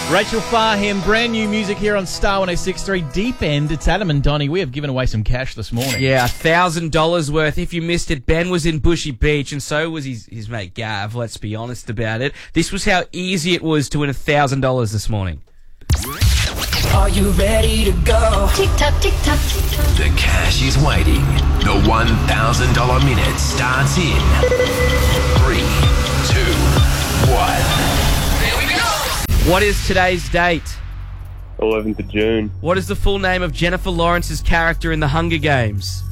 Rachel Farham, brand new music here on Star 106.3 Deep End. It's Adam and Donnie. We have given away some cash this morning. Yeah, $1,000 worth. If you missed it, Ben was in Bushy Beach and so was his mate Gav, let's be honest about it. This was how easy it was to win $1,000 this morning. Are you ready to go? Tick tock, tick tock, tick tock. The cash is waiting. The $1,000 minute starts in 3, 2, 1. What is today's date? 11th of June. What is the full name of Jennifer Lawrence's character in The Hunger Games?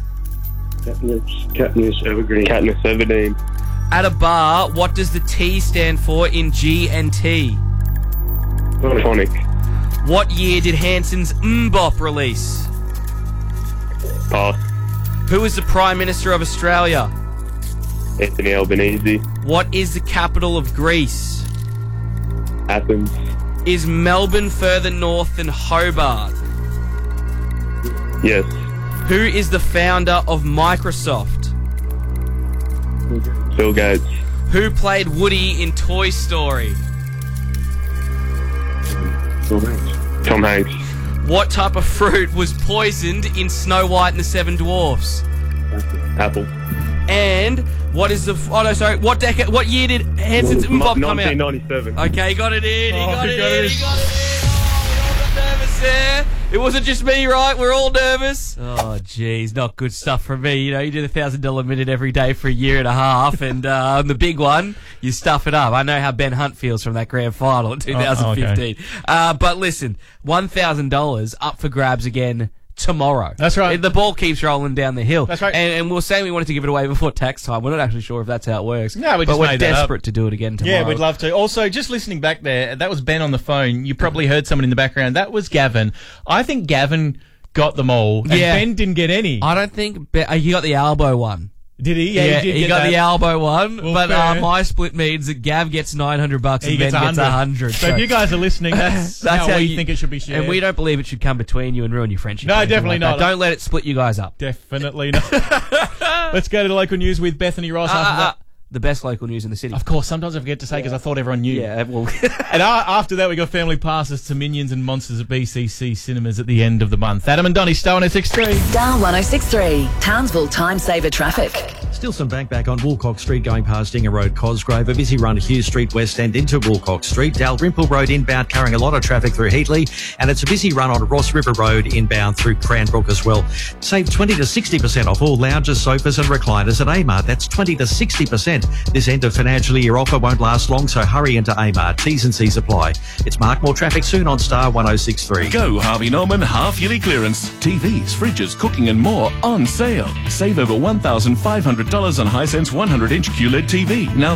Katniss Everdeen. Katniss Everdeen. At a bar, what does the T stand for in G&T? Tonic. What year did Hanson's Mbop release? Pass. Who is the Prime Minister of Australia? Anthony Albanese. What is the capital of Greece? Athens. Is Melbourne further north than Hobart? Yes. Who is the founder of Microsoft? Bill Gates. Who played Woody in Toy Story? Tom Hanks. What type of fruit was poisoned in Snow White and the Seven Dwarfs? Apple. And what is the... Oh, no, sorry. What decade... What year did Hanson's Mbop come out? 1997. Okay, he got it in. He got it in. it. He got it in. Oh, you're all nervous there. It wasn't just me, right? We're all nervous. Oh, geez. Not good stuff from me. You know, you do the $1,000 minute every day for a year and a half, and the big one, you stuff it up. I know how Ben Hunt feels from that grand final in 2015. But listen, $1,000 up for grabs again tomorrow. That's right. The ball keeps rolling down the hill. That's right. And we were saying we wanted to give it away before tax time. We're not actually sure if that's how it works. No, we just but we're made that up. desperate to do it again tomorrow. Yeah, we'd love to. Also, just listening back there, that was Ben on the phone. You probably heard someone in the background. That was Gavin. I think Gavin got them all, and Ben didn't get any. I don't think he got the elbow one. Did he? Yeah, he got the elbow one. Well, but fair. my split means that Gav gets $900 and He Ben gets gets 100. So if you guys are listening, that's how we think it should be shared. And we don't believe it should come between you and ruin your friendship. No, or anything definitely like not. that. Don't let it split you guys up. Definitely not. Let's go to the local news with Bethany Ross after that. The best local news in the city. Of course, sometimes I forget to say because I thought everyone knew. Yeah, well... And after that, we got family passes to Minions and Monsters at BCC Cinemas at the end of the month. Adam and Donnie, Star 106.3. Star 106.3, Townsville Time Saver Traffic. Still some back on Woolcock Street going past Dinger Road, Cosgrove. A busy run Hughes Street West End into Woolcock Street. Dalrymple Road inbound carrying a lot of traffic through Heatley. And it's a busy run on Ross River Road inbound through Cranbrook as well. Save 20 to 60% off all lounges, sofas and recliners at Amart. That's 20 to 60%. This end of financial year offer won't last long, so hurry into Amart. T's and C's apply. It's Mark. More traffic soon on Star 106.3. Go Harvey Norman half-yearly clearance. TVs, fridges, cooking and more on sale. Save over $1,500 on Hisense 100-inch QLED TV, now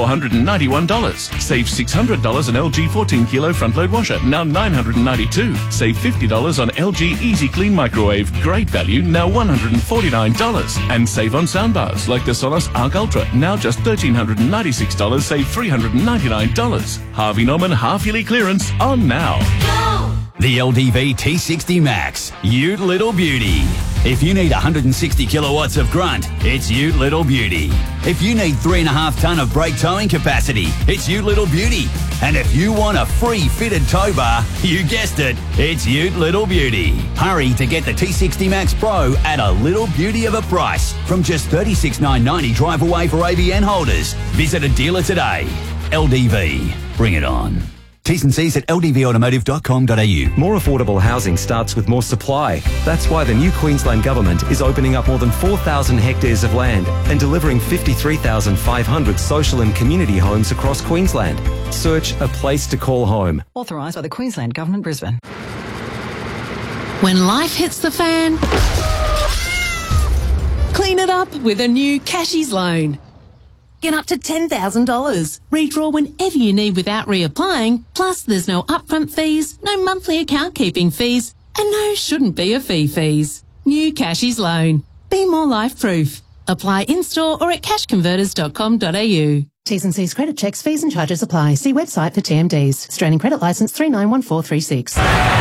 $3,491. Save $600 on LG 14-kilo front-load washer, now $992. Save $50 on LG Easy Clean microwave, great value, now $149. And save on soundbars like the Sonos Arc Ultra, now just $1,396, save $399. Harvey Norman half-yearly clearance on now. The LDV T60 Max, Ute Little Beauty. If you need 160 kilowatts of grunt, it's Ute Little Beauty. If you need 3.5 ton of brake towing capacity, it's Ute Little Beauty. And if you want a free fitted tow bar, you guessed it, it's Ute Little Beauty. Hurry to get the T60 Max Pro at a little beauty of a price from just $36,990 drive away for ABN holders. Visit a dealer today. LDV, bring it on. T's and C's at ldvautomotive.com.au. More affordable housing starts with more supply. That's why the new Queensland Government is opening up more than 4,000 hectares of land and delivering 53,500 social and community homes across Queensland. Search a place to call home. Authorised by the Queensland Government, Brisbane. When life hits the fan, clean it up with a new Cashies loan. Get up to $10,000. Redraw whenever you need without reapplying. Plus, there's no upfront fees, no monthly account keeping fees, and no shouldn't be a fees. New Cashies loan. Be more life-proof. Apply in-store or at cashconverters.com.au. T's and C's credit checks, fees and charges apply. See website for TMDs. Australian Credit Licence 391436.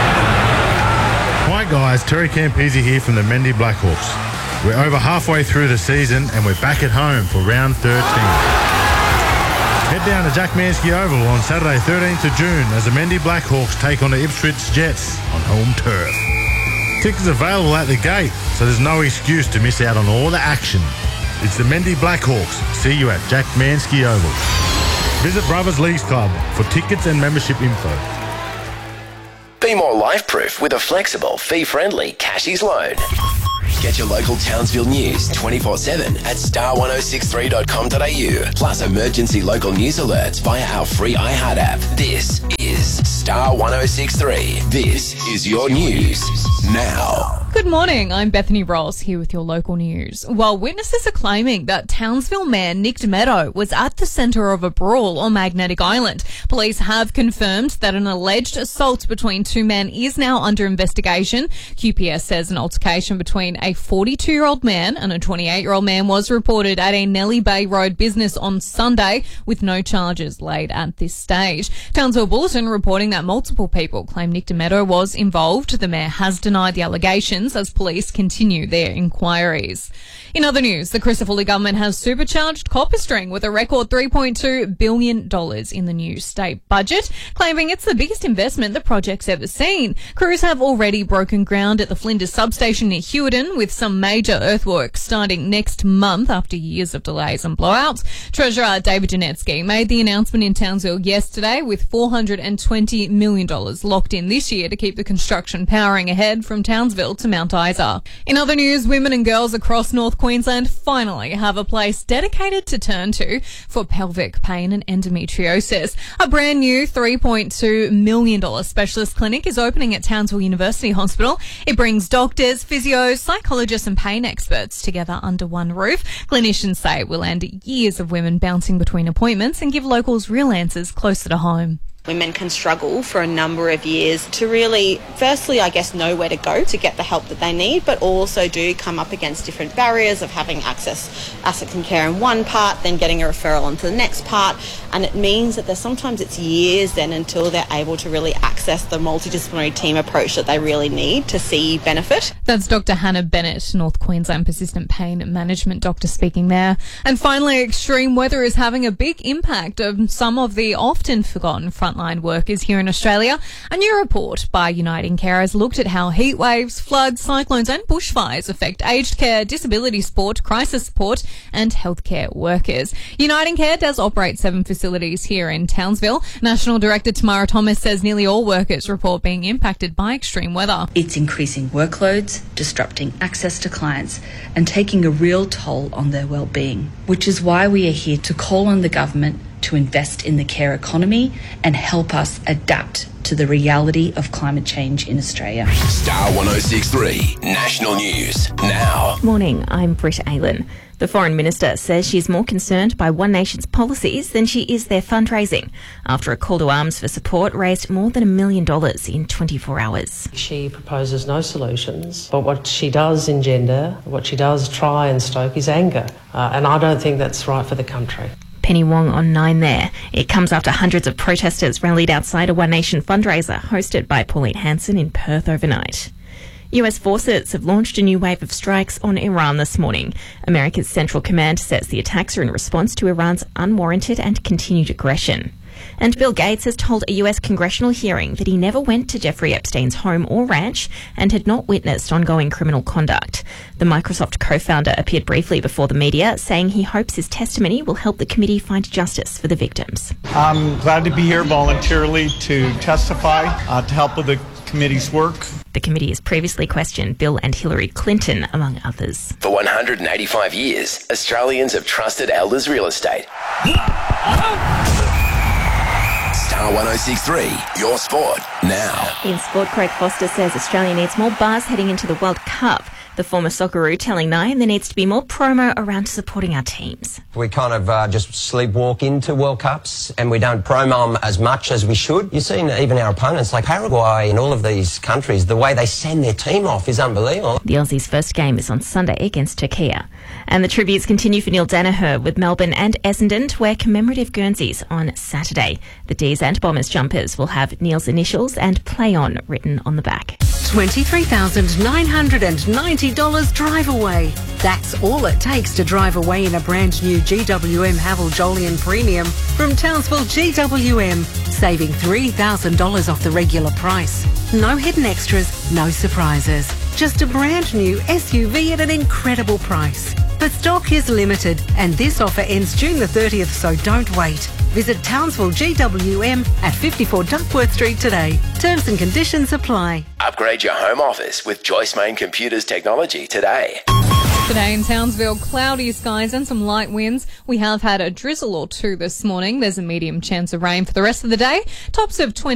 Hi guys, Terry Campese here from the Mendy Blackhawks. We're over halfway through the season and we're back at home for round 13. Head down to Jack Manske Oval on Saturday 13th of June as the Mendy Blackhawks take on the Ipswich Jets on home turf. Tickets available at the gate, so there's no excuse to miss out on all the action. It's the Mendy Blackhawks. See you at Jack Manske Oval. Visit Brothers Leagues Club for tickets and membership info. Be more life-proof with a flexible, fee-friendly Cashies loan. Get your local Townsville news 24/7 at star1063.com.au. Plus emergency local news alerts via our free iHeart app. This is Star 1063. This is your news now. Good morning, I'm Bethany Ross here with your local news. While witnesses are claiming that Townsville Mayor Nick Meadow was at the centre of a brawl on Magnetic Island, police have confirmed that an alleged assault between two men is now under investigation. QPS says an altercation between a 42-year-old man and a 28-year-old man was reported at a Nellie Bay Road business on Sunday, with no charges laid at this stage. Townsville Bulletin reporting that multiple people claim Nick Meadow was involved. The mayor has denied the allegations as police continue their inquiries. In other news, the Christopher Lee government has supercharged Copper String with a record $3.2 billion in the new state budget, claiming it's the biggest investment the project's ever seen. Crews have already broken ground at the Flinders substation near Hewarden, with some major earthworks starting next month after years of delays and blowouts. Treasurer David Janetsky made the announcement in Townsville yesterday, with $420 million locked in this year to keep the construction powering ahead from Townsville to Mount Isa. In other news, women and girls across North Queensland finally have a place dedicated to turn to for pelvic pain and endometriosis. A brand new $3.2 million specialist clinic is opening at Townsville University Hospital. It brings doctors, physios, psychologists and pain experts together under one roof. Clinicians say it will end years of women bouncing between appointments and give locals real answers closer to home. Women can struggle for a number of years to really, firstly, I guess, know where to go to get the help that they need, but also do come up against different barriers of having assets and care in one part, then getting a referral onto the next part. And it means that sometimes it's years then until they're able to really access the multidisciplinary team approach that they really need to see benefit. That's Dr. Hannah Bennett, North Queensland Persistent Pain Management Doctor, speaking there. And finally, extreme weather is having a big impact on some of the often forgotten frontline workers here in Australia. A new report by Uniting Care has looked at how heat waves, floods, cyclones and bushfires affect aged care, disability support, crisis support and healthcare workers. Uniting Care does operate 7 facilities here in Townsville. National Director Tamara Thomas says nearly all workers report being impacted by extreme weather. It's increasing workloads, disrupting access to clients and taking a real toll on their well-being, which is why we are here to call on the government to invest in the care economy and help us adapt to the reality of climate change in Australia. Star 1063 National News now. Morning, I'm Britt Aylen. The Foreign Minister says she's more concerned by One Nation's policies than she is their fundraising, after a call to arms for support raised more than $1 million in 24 hours. She proposes no solutions, but what she does engender, what she does try and stoke is anger, and I don't think that's right for the country. Penny Wong on 9 there. It comes after hundreds of protesters rallied outside a One Nation fundraiser hosted by Pauline Hanson in Perth overnight. US forces have launched a new wave of strikes on Iran this morning. America's Central Command says the attacks are in response to Iran's unwarranted and continued aggression. And Bill Gates has told a US congressional hearing that he never went to Jeffrey Epstein's home or ranch and had not witnessed ongoing criminal conduct. The Microsoft co-founder appeared briefly before the media, saying he hopes his testimony will help the committee find justice for the victims. I'm glad to be here voluntarily to testify, to help with the committee's work. The committee has previously questioned Bill and Hillary Clinton, among others. For 185 years, Australians have trusted Elders Real Estate. Star 1063, your sport now. In sport, Craig Foster says Australia needs more buzz heading into the World Cup. The former Socceroo telling Nine there needs to be more promo around supporting our teams. We kind of just sleepwalk into World Cups and we don't promo them as much as we should. You've seen even our opponents like Paraguay and all of these countries, the way they send their team off is unbelievable. The Aussies' first game is on Sunday against Turkey. And the tributes continue for Neil Danaher with Melbourne and Essendon to wear commemorative Guernseys on Saturday. The D's and Bombers jumpers will have Neil's initials and Play On written on the back. $23,990 drive away. That's all it takes to drive away in a brand new GWM Haval Jolyon Premium from Townsville GWM, saving $3,000 off the regular price. No hidden extras, no surprises. Just a brand new SUV at an incredible price. But stock is limited, and this offer ends June the 30th, so don't wait. Visit Townsville GWM at 54 Duckworth Street today. Terms and conditions apply. Upgrade your home office with Joyce Main Computers technology today. Today in Townsville, cloudy skies and some light winds. We have had a drizzle or two this morning. There's a medium chance of rain for the rest of the day. Tops of 20.